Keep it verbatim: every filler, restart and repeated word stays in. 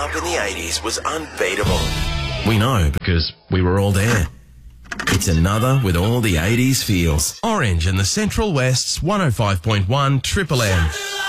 up in the eighties was unbeatable. We know because we were all there. It's another with all the eighties feels. Orange and the Central West's one oh five point one Triple M.